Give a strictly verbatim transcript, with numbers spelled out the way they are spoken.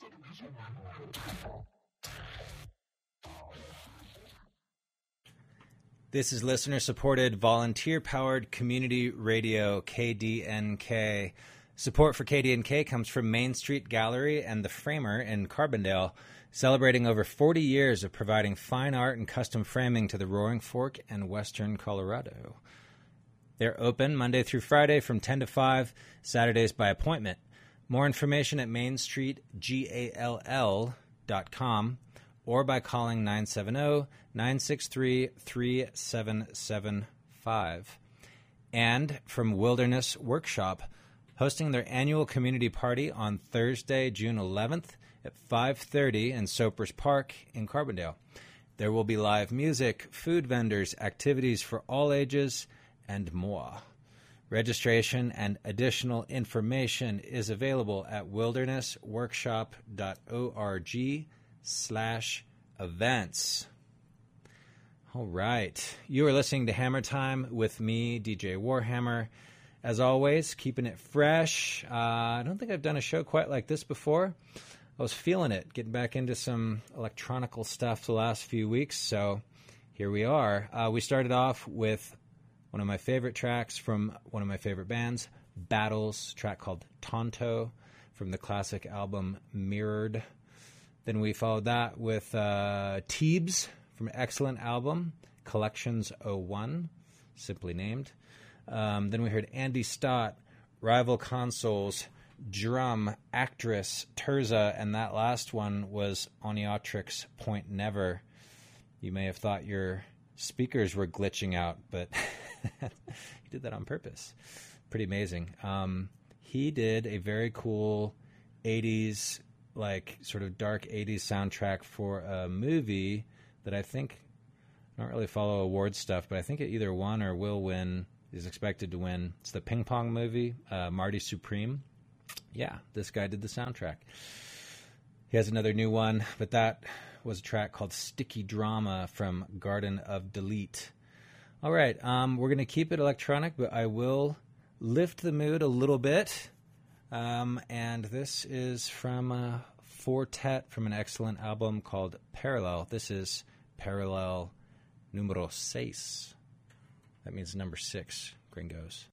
This is listener-supported, volunteer-powered community radio, K D N K. Support for K D N K comes from Main Street Gallery and The Framer in Carbondale, celebrating over forty years of providing fine art and custom framing to the Roaring Fork and Western Colorado. They're open Monday through Friday from ten to five, Saturdays by appointment. More information at main street gall dot com or by calling nine seven zero, nine six three, three seven seven five. And from Wilderness Workshop, hosting their annual community party on Thursday, June eleventh at five thirty in Sopers Park in Carbondale. There will be live music, food vendors, activities for all ages, and more. Registration and additional information is available at wildernessworkshop.org slash events. All right. You are listening to Hammer Time with me, D J Warhammer. As always, keeping it fresh. Uh, I don't think I've done a show quite like this before. I was feeling it, getting back into some electronical stuff the last few weeks, so here we are. Uh, we started off with one of my favorite tracks from one of my favorite bands, Battles, a track called Tonto from the classic album Mirrored. Then we followed that with uh, Teebs from an excellent album, Collections oh one, simply named. Um, then we heard Andy Stott, Rival Consoles, Drum, Actress, Terza, and that last one was Oniatrix Point Never. You may have thought your speakers were glitching out, but he did that on purpose. Pretty amazing. Um, he did a very cool eighties, like sort of dark eighties soundtrack for a movie that I think, I don't really follow awards stuff, but I think it either won or will win, is expected to win. It's the Ping Pong movie, uh, Marty Supreme. Yeah, this guy did the soundtrack. He has another new one, but that was a track called Sticky Drama from Garden of Delete. All right, um, we're going to keep it electronic, but I will lift the mood a little bit. Um, and this is from uh, Fortet from an excellent album called Parallel. This is Parallel Numero Seis. That means number six, gringos.